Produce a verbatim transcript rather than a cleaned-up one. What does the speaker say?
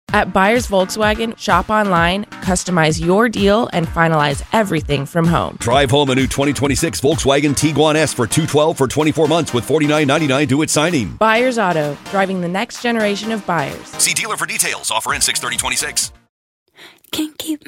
At Buyers Volkswagen, shop online, customize your deal, and finalize everything from home. Drive home a new twenty twenty-six Volkswagen Tiguan S for two hundred twelve dollars for twenty-four months with forty-nine ninety-nine due at signing. Buyers Auto, driving the next generation of buyers. See dealer for details. Offer in six thirty twenty-six. Can't keep